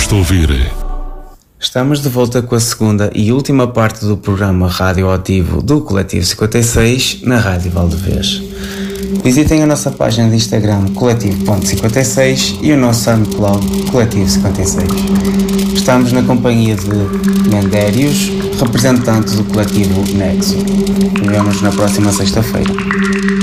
gosto de ouvir. Estamos de volta com a segunda e última parte do programa radioativo do Coletivo 56 na Rádio Valdevez. Visitem a nossa página de Instagram coletivo.56 e o nosso SoundCloud Coletivo 56. Estamos na companhia de Mendérios, representante do coletivo Nexo. Vemo-nos na próxima sexta-feira.